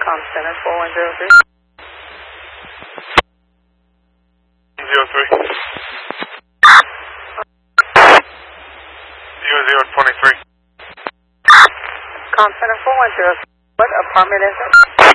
Com Center 4103. 03. 0023. Com Center 4103. What apartment is it?